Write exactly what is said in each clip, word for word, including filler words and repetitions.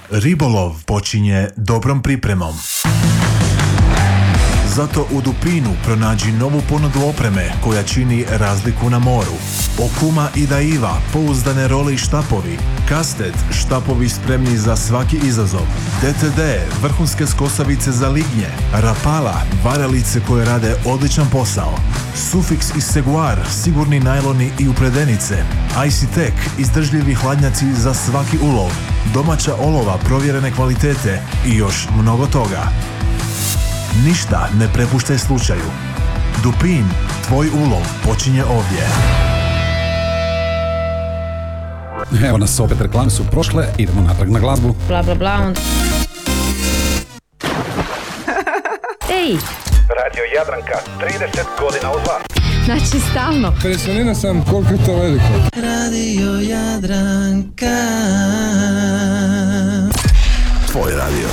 Ribolov počinje dobrom pripremom. Zato u Dupinu pronađi novu ponudu opreme koja čini razliku na moru. Okuma i Daiwa, pouzdane role i štapovi. Kastet, štapovi spremni za svaki izazov. D T D, vrhunske skosavice za lignje. Rapala, varalice koje rade odličan posao. Sufix i Seguar, sigurni najloni i upredenice. I C Tech, izdržljivi hladnjaci za svaki ulov. Domaća olova provjerene kvalitete i još mnogo toga. Ništa ne prepuštaj slučaju. Dupin, tvoj ulov počinje ovdje. Evo nas, opet reklame su prošle, idemo natrag na glazbu. Bla bla bla onda. Ej! Radio Jadranka, trideset godina uz vas. Znači stalno. Impresioniran sam koliko je to veliko. Radio Jadranka. Tvoj radio.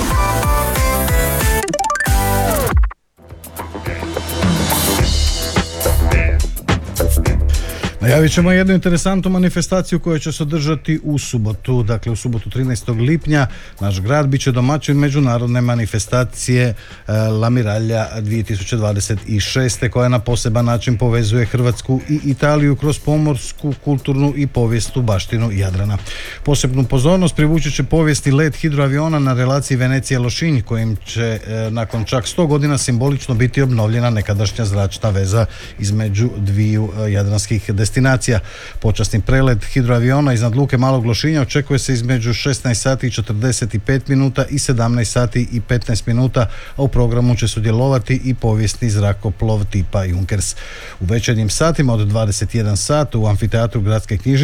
Najavit ćemo jednu interesantnu manifestaciju koja će se održati u subotu, dakle u subotu trinaestog lipnja. Naš grad bit će domaćin međunarodne manifestacije Lamiralja dvije tisuće dvadeset šeste koja na poseban način povezuje Hrvatsku i Italiju kroz pomorsku, kulturnu i povijesnu baštinu Jadrana. Posebnu pozornost privući će povijesni let hidroaviona na relaciji Venecija-Lošinj kojim će nakon čak sto godina simbolično biti obnovljena nekadašnja zračna veza između dviju jadranskih destinacija. Destinacija. Počasni prelet hidroaviona iznad luke Malog Lošinja očekuje se između šesnaest sati i četrdeset pet minuta i sedamnaest sati i petnaest minuta, a u programu će sudjelovati i povijesni zrakoplov tipa Junkers. U večernjim satima od dvadeset jedan sat u amfiteatru Gradske knjižnice